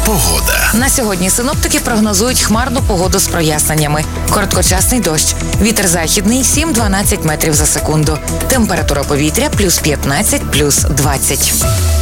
Погода. На сьогодні синоптики прогнозують хмарну погоду з проясненнями. Короткочасний дощ. Вітер західний 7-12 метрів за секунду. Температура повітря +15, +20.